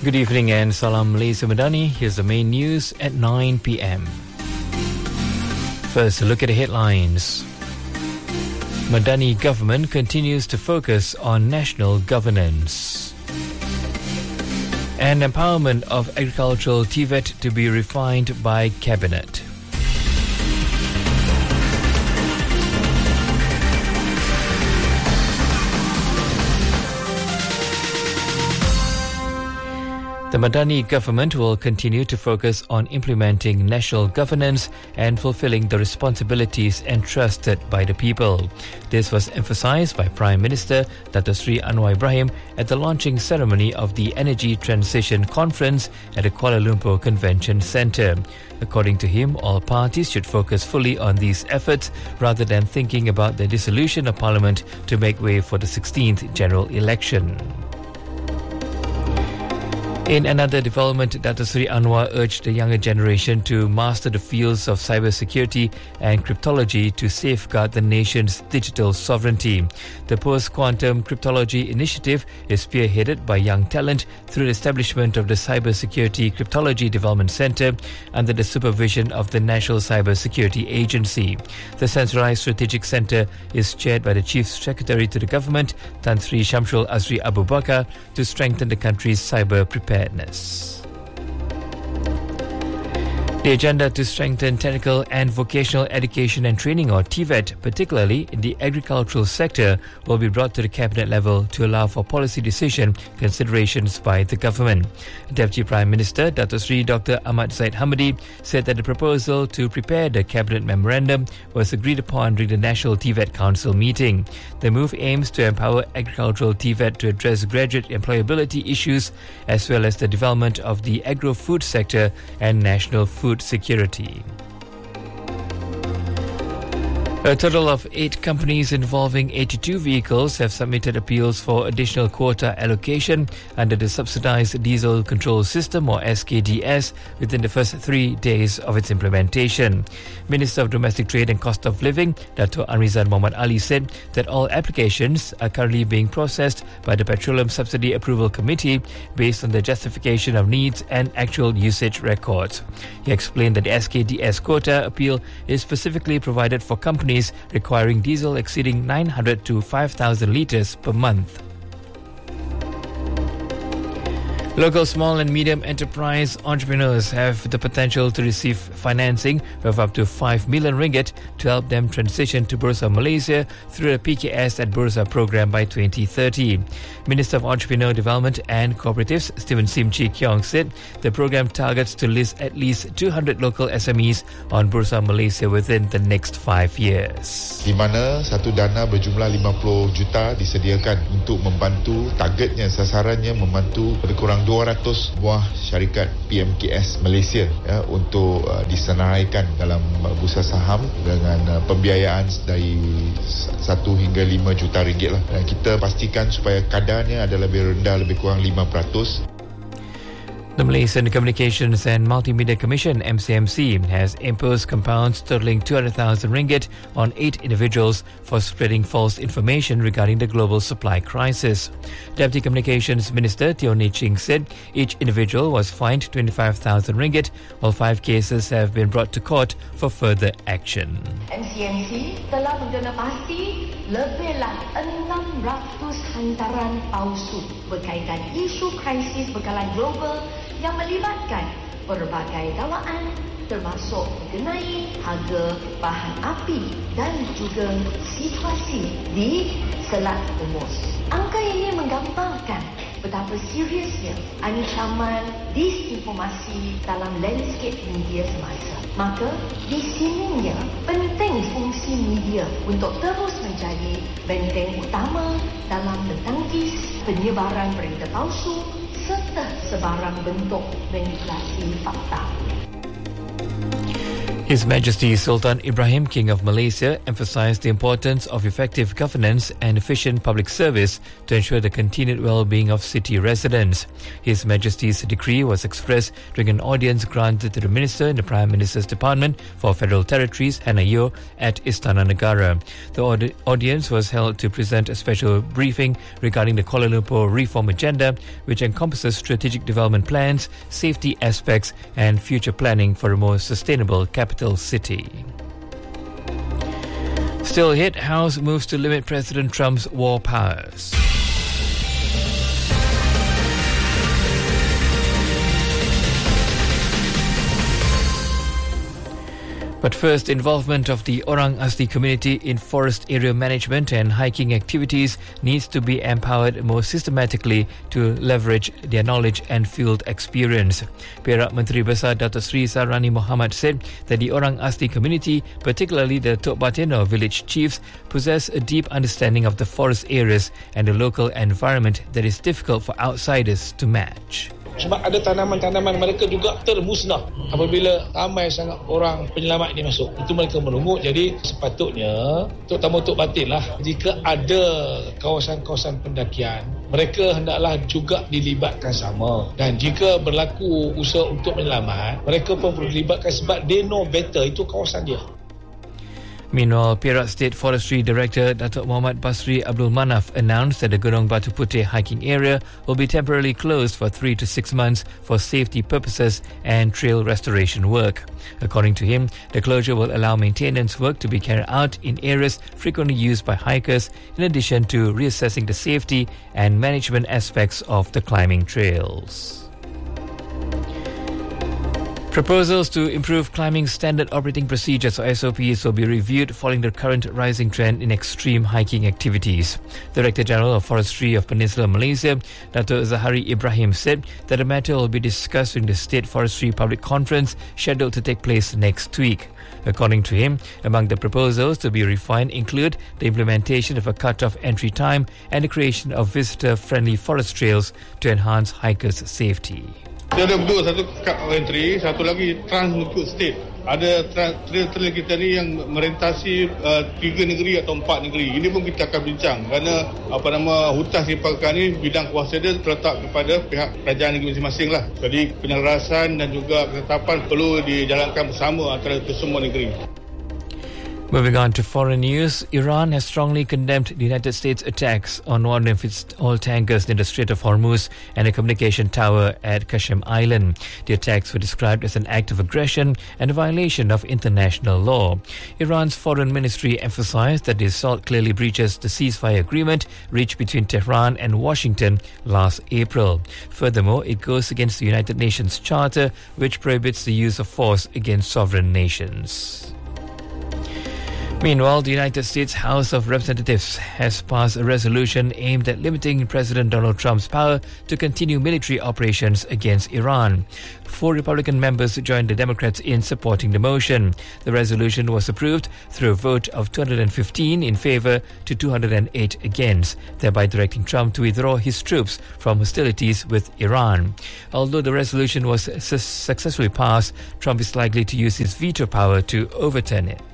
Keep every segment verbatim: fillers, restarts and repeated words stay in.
Good evening and Salam Malaysia Madani. Here's the main news at nine p.m. First, a look at the headlines. Madani government continues to focus on national governance. And empowerment of agricultural T V E T to be refined by Cabinet. The Madani government will continue to focus on implementing national governance and fulfilling the responsibilities entrusted by the people. This was emphasized by Prime Minister Dato Sri Anwar Ibrahim at the launching ceremony of the Energy Transition Conference at the Kuala Lumpur Convention Centre. According to him, all parties should focus fully on these efforts rather than thinking about the dissolution of Parliament to make way for the sixteenth general election. In another development, Dato Sri Anwar urged the younger generation to master the fields of cybersecurity and cryptology to safeguard the nation's digital sovereignty. The Post-Quantum Cryptology Initiative is spearheaded by young talent through the establishment of the Cybersecurity Cryptology Development Centre under the supervision of the National Cybersecurity Agency. The centralised strategic centre is chaired by the Chief Secretary to the Government, Tan Sri Shamsul Azri Abu Bakar, to strengthen the country's cyber preparedness. Preparedness. The agenda to strengthen technical and vocational education and training, or T V E T, particularly in the agricultural sector, will be brought to the cabinet level to allow for policy decision considerations by the government. Deputy Prime Minister Dato Sri Doctor Ahmad Zahid Hamidi said that the proposal to prepare the cabinet memorandum was agreed upon during the National T V E T Council meeting. The move aims to empower agricultural T V E T to address graduate employability issues as well as the development of the agro-food sector and national food security. A total of eight companies involving eighty-two vehicles have submitted appeals for additional quota allocation under the Subsidised Diesel Control System, or S K D S, within the first three days of its implementation. Minister of Domestic Trade and Cost of Living, Dato Anrizan Muhammad Ali, said that all applications are currently being processed by the Petroleum Subsidy Approval Committee based on the justification of needs and actual usage records. He explained that the S K D S quota appeal is specifically provided for companies requiring diesel exceeding nine hundred to five thousand litres per month. Local small and medium enterprise entrepreneurs have the potential to receive financing of up to five million ringgit to help them transition to Bursa Malaysia through the P K S at Bursa program by twenty thirty. Minister of Entrepreneur Development and Cooperatives Stephen Sim Chi Keong said the program targets to list at least two hundred local S M Es on Bursa Malaysia within the next five years. Di mana satu dana berjumlah lima puluh juta disediakan untuk membantu, targetnya, sasarannya membantu lebih kurang dua ratus buah syarikat P M K S Malaysia ya, untuk uh, disenaraikan dalam uh, bursa saham dengan uh, pembiayaan dari satu hingga lima juta ringgit lah. Dan kita pastikan supaya kadarnya adalah lebih rendah, lebih kurang lima peratus. The Malaysian Communications and Multimedia Commission, M C M C, has imposed compounds totaling two hundred thousand ringgit on eight individuals for spreading false information regarding the global supply crisis. Deputy Communications Minister Teo Nee Ching said each individual was fined twenty-five thousand ringgit, while five cases have been brought to court for further action. M C M C telah menggenapasi lebihlah enam ratus hantaran palsu berkaitan isu krisis berkalan global yang melibatkan berbagai dakwaan termasuk mengenai harga bahan api dan juga situasi di Selat Hormuz. Angka ini menggambarkan betapa seriusnya ancaman disinformasi dalam landscape media semasa. Maka di sininya penting fungsi media untuk terus menjadi benteng utama dalam mentangkis penyebaran berita palsu serta sebarang bentuk manipulasi fakta. His Majesty Sultan Ibrahim, King of Malaysia, emphasized the importance of effective governance and efficient public service to ensure the continued well-being of city residents. His Majesty's decree was expressed during an audience granted to the Minister in the Prime Minister's Department for Federal Territories, Hannah Yeoh, at Istana Negara. The audi- audience was held to present a special briefing regarding the Kuala Lumpur reform agenda, which encompasses strategic development plans, safety aspects, and future planning for a more sustainable capital city. Still hit, House moves to limit President Trump's war powers. But first, involvement of the Orang Asli community in forest area management and hiking activities needs to be empowered more systematically to leverage their knowledge and field experience. Perak Menteri Besar Datuk Seri Sarani Mohamad said that the Orang Asli community, particularly the Tok Batin or village chiefs, possess a deep understanding of the forest areas and the local environment that is difficult for outsiders to match. Sebab ada tanaman-tanaman mereka juga termusnah apabila ramai sangat orang penyelamat ini masuk. Itu mereka merungut. Jadi sepatutnya, terutama Tok Batin lah, jika ada kawasan-kawasan pendakian, mereka hendaklah juga dilibatkan sama. Dan jika berlaku usaha untuk menyelamat, mereka pun perlu dilibatkan sebab they know better, itu kawasan dia. Meanwhile, Perak State Forestry Director Datuk Muhammad Basri Abdul Manaf announced that the Gunung Batu Putih hiking area will be temporarily closed for three to six months for safety purposes and trail restoration work. According to him, the closure will allow maintenance work to be carried out in areas frequently used by hikers, in addition to reassessing the safety and management aspects of the climbing trails. Proposals to improve climbing standard operating procedures or S O Ps will be reviewed following the current rising trend in extreme hiking activities. Director General of Forestry of Peninsular Malaysia, Dato' Zahari Ibrahim, said that the matter will be discussed in the State Forestry Public Conference scheduled to take place next week. According to him, among the proposals to be refined include the implementation of a cut-off entry time and the creation of visitor-friendly forest trails to enhance hikers' safety. Dia ada dua, satu cut entry, satu lagi trans untuk state. Ada trail-trail kita ni yang merentasi uh, tiga negeri atau empat negeri. Ini pun kita akan bincang kerana apa nama hutan simpakan ni bidang kuasa dia terletak kepada pihak kerajaan negeri masing-masing lah. Jadi penyelarasan dan juga ketetapan perlu dijalankan bersama antara semua negeri. Moving on to foreign news, Iran has strongly condemned the United States attacks on one of its oil tankers near the Strait of Hormuz and a communication tower at Qasem Island. The attacks were described as an act of aggression and a violation of international law. Iran's foreign ministry emphasized that the assault clearly breaches the ceasefire agreement reached between Tehran and Washington last April. Furthermore, it goes against the United Nations Charter, which prohibits the use of force against sovereign nations. Meanwhile, the United States House of Representatives has passed a resolution aimed at limiting President Donald Trump's power to continue military operations against Iran. Four Republican members joined the Democrats in supporting the motion. The resolution was approved through a vote of two hundred fifteen in favor to two hundred eight against, thereby directing Trump to withdraw his troops from hostilities with Iran. Although the resolution was su- successfully passed, Trump is likely to use his veto power to overturn it.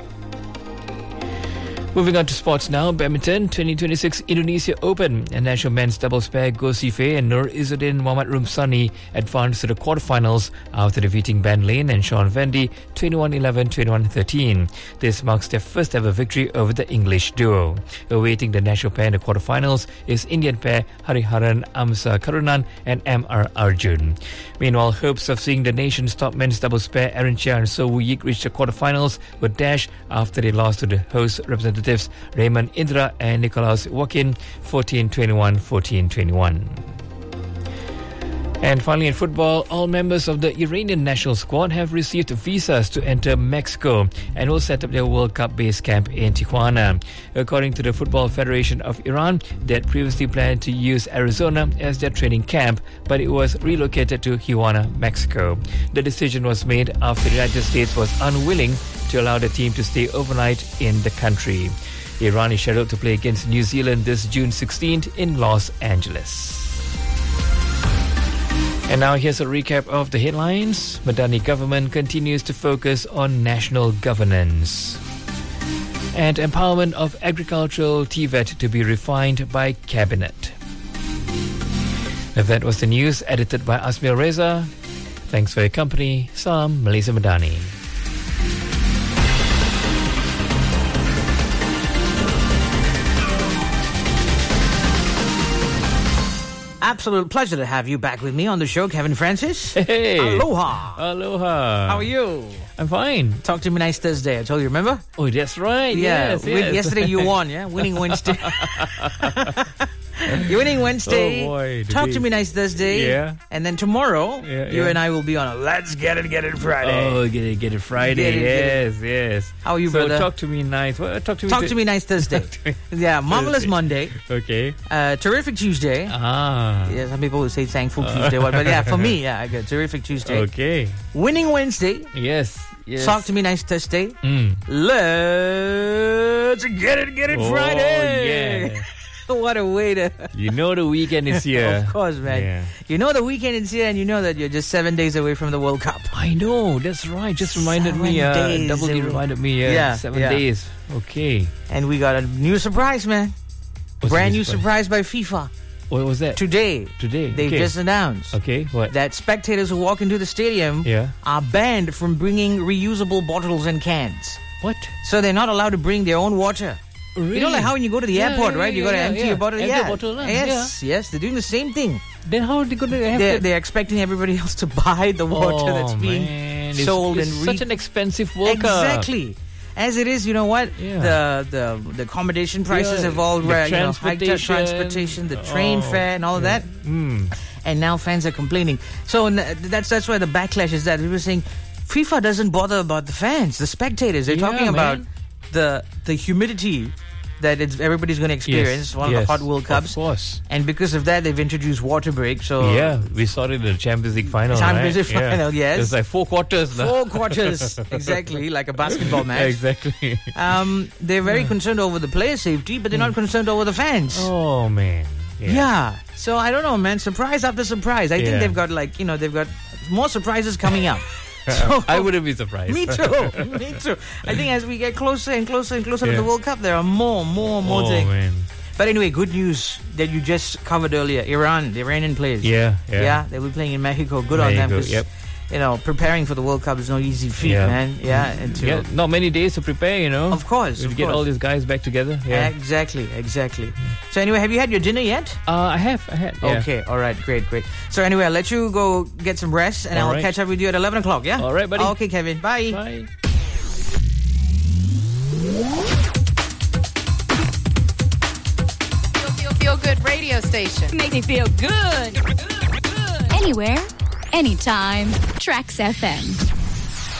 Moving on to sports now, badminton, twenty twenty-six Indonesia Open. A national men's doubles pair, Go Sife and Nur Izzuddin Muhammad Rumsani, advanced to the quarterfinals after defeating Ben Lane and Sean Vendy twenty-one eleven, twenty-one thirteen. This marks their first ever victory over the English duo. Awaiting the national pair in the quarterfinals is Indian pair Hariharan Amsa Karunan and M R Arjun. Meanwhile, hopes of seeing the nation's top men's doubles pair Aaron Chia and So Woo Yik reach the quarterfinals were dashed after they lost to the host representatives Raymond Indra and Nicolaus Joaquin fourteen twenty-one, fourteen twenty-one. And finally in football, all members of the Iranian national squad have received visas to enter Mexico and will set up their World Cup base camp in Tijuana. According to the Football Federation of Iran, they had previously planned to use Arizona as their training camp, but it was relocated to Tijuana, Mexico. The decision was made after the United States was unwilling to allow the team to stay overnight in the country. Iran is scheduled to play against New Zealand this June sixteenth in Los Angeles. And now here's a recap of the headlines. Madani government continues to focus on national governance. And empowerment of agricultural T V E T to be refined by Cabinet. That was the news edited by Asmil Reza. Thanks for your company. Salam Malaysia Madani. Absolute pleasure to have you back with me on the show, Kevin Francis. Hey. Aloha. Aloha. How are you? I'm fine. Talk to me nice Thursday. I told you, remember? Oh, that's right. Yeah. Yes, win- yes. Yesterday you won, yeah? Winning Wednesday. You're winning Wednesday. Oh, boy, Talk today- to me nice Thursday. Yeah. And then tomorrow, Yeah, you yeah. and I will be on a Let's Get It, Get It Friday. Oh, get it, get it Friday. Get it, get yes, yes. How are you, so brother? talk to me nice. Well, talk to me. Talk to me nice Thursday. Yeah, marvelous Thursday. Monday. Okay. Uh, terrific Tuesday. Ah. Yeah, some people would say thankful Tuesday, what? But yeah, for me, yeah, I got terrific Tuesday. Okay. Winning Wednesday. Yes. Yes. Talk to me nice Thursday. Mm. Let's get it, get it Oh, Friday. yeah. What a way to... You know the weekend is here. Of course, man. Yeah. You know the weekend is here and you know that you're just seven days away from the World Cup. I know. That's right. Just reminded me. Seven Uh, days Double D away. reminded me. Uh, Yeah, Seven yeah. days. Okay. And we got a new surprise, man. What's Brand the new surprise by FIFA. What was that? Today, Today. they okay. just announced Okay. What? that spectators who walk into the stadium Yeah. are banned from bringing reusable bottles and cans. What? So they're not allowed to bring their own water. Really? You know, like how when you go to the Yeah, airport, yeah, right? You yeah, got to yeah, empty yeah. your bottle. Empty yeah. your bottle, lah. yes, yes. They're doing the same thing. Then how are they going to have They're, that? they're expecting everybody else to buy the water oh, that's being man. sold it's, it's and re- such an expensive World Cup. Exactly. As it is, you know what? Yeah. The the the accommodation prices Yeah, have all the ra- you know, hiked up, transportation. transportation, the train Oh, fare, and all of that. Mm. And now fans are complaining. So n- that's that's why the backlash is that we were saying FIFA doesn't bother about the fans, the spectators. They're Yeah, talking about man. the the humidity that it's, everybody's going to experience. Yes, One yes, of the hot World Cups. Of course. And because of that, they've introduced water break. So Yeah, we saw it in the Champions League final. Champions right? League final, yes. It's like four quarters now. four quarters, exactly, like a basketball match. Exactly. Um, they're very concerned over the player safety, but they're not concerned over the fans. Oh man. Yeah. So I don't know, man. Surprise after surprise. I Yeah. think they've got like you know they've got more surprises coming up. So, I wouldn't be surprised. Me too. Me too. I think as we get closer and closer and closer Yeah. to the World Cup, there are more, more, more oh things. man. But anyway, good news that you just covered earlier. Iran, the Iranian players. Yeah, yeah. Yeah, they will be playing in Mexico. Good on them. Mexico, 'Cause, yep. You know, preparing for the World Cup is no easy feat, Yeah. man. Yeah, and to, Yeah, not many days to prepare, you know. Of course, to of get course. all these guys back together. Yeah. Exactly, exactly. So anyway, have you had your dinner yet? Uh, I have, I had. Yeah. Okay, all right, great, great. So anyway, I'll let you go get some rest, and All I'll right. catch up with you at eleven o'clock, yeah? All right, buddy. Okay, Kevin, bye. Bye. Feel, feel, feel good radio station. Make me feel good. Anywhere, anytime. Trax F M.